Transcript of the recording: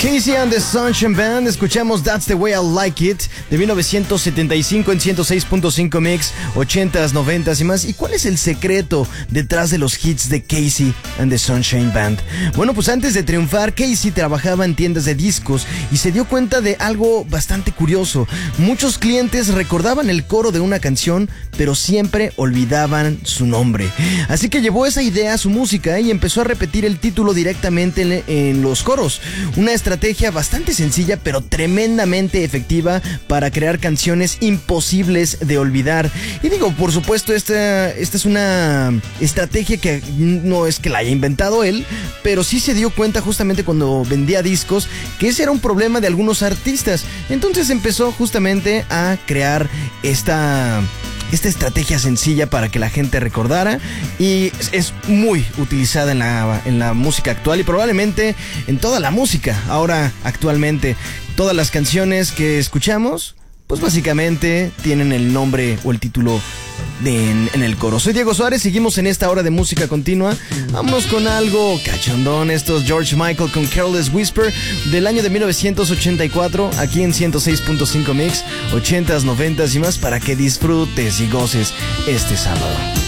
Casey and the Sunshine Band, escuchamos That's the Way I Like It de 1975 en 106.5 Mix, 80s, 90s y más. ¿Y cuál es el secreto detrás de los hits de Casey and the Sunshine Band? Bueno, pues antes de triunfar, Casey trabajaba en tiendas de discos y se dio cuenta de algo bastante curioso. Muchos clientes recordaban el coro de una canción, pero siempre olvidaban su nombre. Así que llevó esa idea a su música y empezó a repetir el título directamente en los coros. Una estrategia bastante sencilla pero tremendamente efectiva para crear canciones imposibles de olvidar. Y digo, por supuesto, esta es una estrategia que no es que la haya inventado él, pero sí se dio cuenta justamente cuando vendía discos que ese era un problema de algunos artistas. Entonces empezó justamente a crear esta estrategia sencilla para que la gente recordara, y es muy utilizada en la música actual y probablemente en toda la música. Ahora, actualmente, todas las canciones que escuchamos, pues básicamente tienen el nombre o el título en el coro. Soy Diego Suárez, seguimos en esta hora de música continua. Vamos con algo cachondón. Esto es George Michael con Careless Whisper del año de 1984, aquí en 106.5 Mix, 80s, 90s y más, para que disfrutes y goces este sábado.